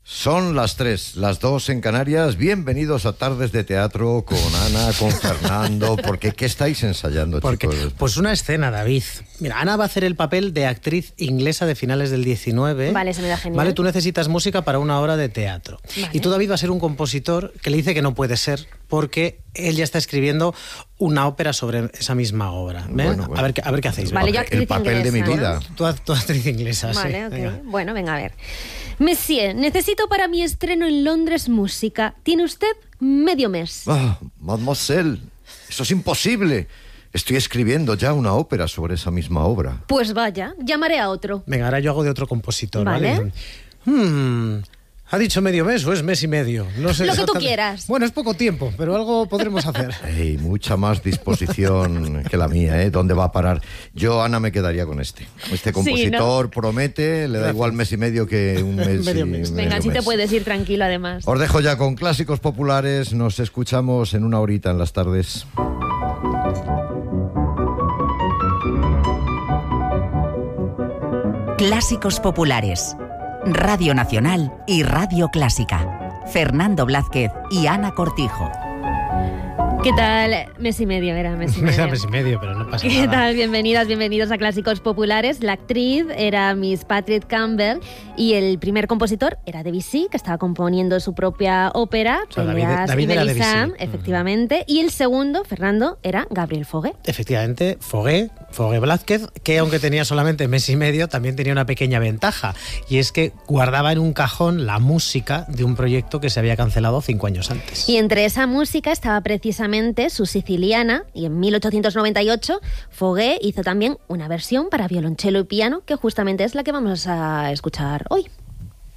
Son las 3, las 2 en Canarias. Bienvenidos a Tardes de Teatro con Ana, con Fernando. ¿Qué estáis ensayando, chicos? Pues una escena, David. Mira, Ana va a hacer el papel de actriz inglesa de finales del 19. Vale, se me da genial. Vale, tú necesitas música para una obra de teatro. Vale. Y tú, David, va a ser un compositor que le dice que no puede ser porque él ya está escribiendo una ópera sobre esa misma obra. Bueno. A ver qué hacéis. Vale, yo actriz el papel inglesa, de mi ¿no? vida. Tú actriz inglesa, Vale, sí. ok. Venga. Bueno, venga, a ver. Monsieur, necesito para mi estreno en Londres música. ¿Tiene usted medio mes? Ah, mademoiselle, eso es imposible. Estoy escribiendo ya una ópera sobre esa misma obra. Pues vaya, llamaré a otro. Venga, ahora yo hago de otro compositor, Vale. ¿vale? ¿Ha dicho medio mes o es mes y medio? No sé Lo que tú exactamente. quieras. Bueno, es poco tiempo, pero algo podremos hacer. Ey, mucha más disposición que la mía, ¿eh? ¿Dónde va a parar? Yo, Ana, me quedaría con este. Este compositor promete, le da igual mes y medio que un mes Medio y mes. medio Venga, así te mes. puedes ir tranquilo además. Os dejo ya con clásicos populares. Nos escuchamos en una horita en las tardes. Clásicos populares. Radio Nacional y Radio Clásica. Fernando Blázquez y Ana Cortijo. ¿Qué tal? Mes y medio, era mes y medio. Era mes y medio, pero no pasa ¿Qué nada. tal? Bienvenidos a Clásicos Populares. La actriz era Miss Patrick Campbell y el primer compositor era Debussy, que estaba componiendo su propia ópera, O sea, Peleas David y era Melisande, Debussy. efectivamente. Y el segundo, Fernando, era Gabriel Fauré. Efectivamente, Fauré Blázquez, que aunque tenía solamente mes y medio, también tenía una pequeña ventaja, y es que guardaba en un cajón la música de un proyecto que se había cancelado 5 años antes. Y entre esa música estaba precisamente su Siciliana, y en 1898 Fauré hizo también una versión para violonchelo y piano, que justamente es la que vamos a escuchar hoy.